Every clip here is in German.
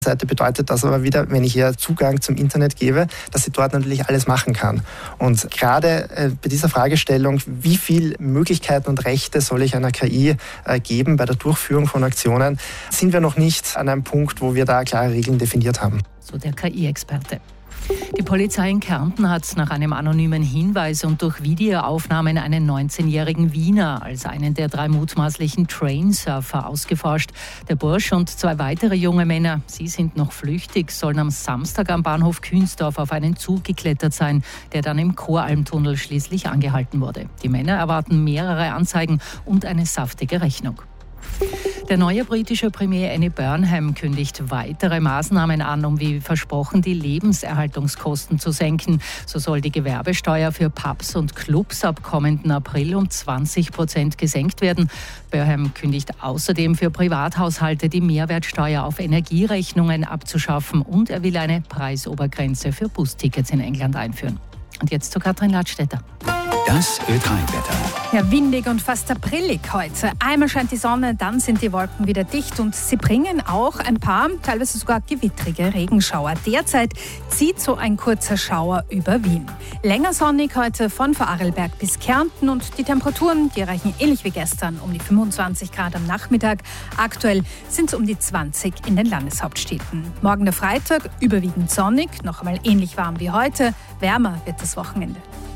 Seite bedeutet das aber wieder, wenn ich ihr Zugang zum Internet gebe, dass sie dort natürlich alles machen kann. Und gerade bei dieser Fragestellung, wie viele Möglichkeiten und Rechte soll ich einer KI geben bei der Durchführung von Aktionen, sind wir noch nicht an einem Punkt, wo wir da klare Regeln definiert haben. So der KI-Experte. Die Polizei in Kärnten hat nach einem anonymen Hinweis und durch Videoaufnahmen einen 19-jährigen Wiener als einen der 3 mutmaßlichen Trainsurfer ausgeforscht. Der Bursch und 2 weitere junge Männer, sie sind noch flüchtig, sollen am Samstag am Bahnhof Künsdorf auf einen Zug geklettert sein, der dann im Choralmtunnel schließlich angehalten wurde. Die Männer erwarten mehrere Anzeigen und eine saftige Rechnung. Der neue britische Premier Andy Burnham kündigt weitere Maßnahmen an, um wie versprochen die Lebenserhaltungskosten zu senken. So soll die Gewerbesteuer für Pubs und Clubs ab kommenden April um 20% gesenkt werden. Burnham kündigt außerdem für Privathaushalte die Mehrwertsteuer auf Energierechnungen abzuschaffen und er will eine Preisobergrenze für Bustickets in England einführen. Und jetzt zu Katrin Ladstätter. Das Ö3-Wetter. Ja, windig und fast aprillig heute. Einmal scheint die Sonne, dann sind die Wolken wieder dicht und sie bringen auch ein paar, teilweise sogar gewittrige Regenschauer. Derzeit zieht so ein kurzer Schauer über Wien. Länger sonnig heute von Vorarlberg bis Kärnten und die Temperaturen, die erreichen ähnlich wie gestern um die 25 Grad am Nachmittag. Aktuell sind es um die 20 in den Landeshauptstädten. Morgen der Freitag überwiegend sonnig, noch einmal ähnlich warm wie heute. Wärmer wird das Wochenende.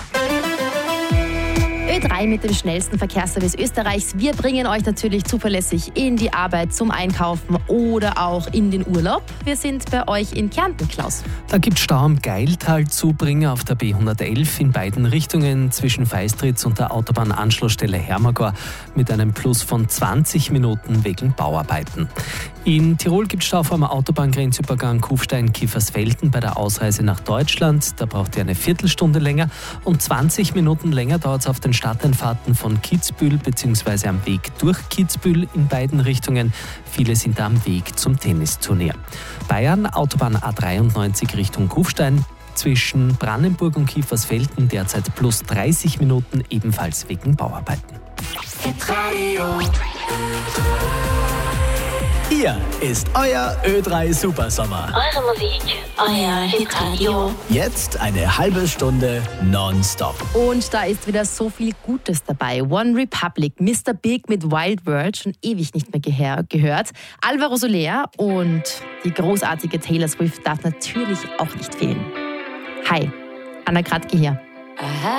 Ö3 mit dem schnellsten Verkehrsservice Österreichs. Wir bringen euch natürlich zuverlässig in die Arbeit, zum Einkaufen oder auch in den Urlaub. Wir sind bei euch in Kärnten, Klaus. Da gibt es Stau am Geiltal-Zubringer auf der B111 in beiden Richtungen zwischen Feistritz und der Autobahnanschlussstelle Hermagor mit einem Plus von 20 Minuten wegen Bauarbeiten. In Tirol gibt es Stau vor dem Autobahngrenzübergang Kufstein-Kiefersfelden bei der Ausreise nach Deutschland. Da braucht ihr eine Viertelstunde länger und 20 Minuten länger dauert es auf den Stadteinfahrten von Kitzbühel bzw. am Weg durch Kitzbühel in beiden Richtungen. Viele sind da am Weg zum Tennisturnier. Bayern, Autobahn A93 Richtung Kufstein. Zwischen Brandenburg und Kiefersfelden derzeit plus 30 Minuten, ebenfalls wegen Bauarbeiten. Hier ist euer Ö3 Supersommer. Eure Musik, euer Hitradio. Jetzt eine halbe Stunde nonstop. Und da ist wieder so viel Gutes dabei. One Republic, Mr. Big mit Wild World, schon ewig nicht mehr gehört. Alvaro Soler und die großartige Taylor Swift darf natürlich auch nicht fehlen. Hi, Anna Kratke hier.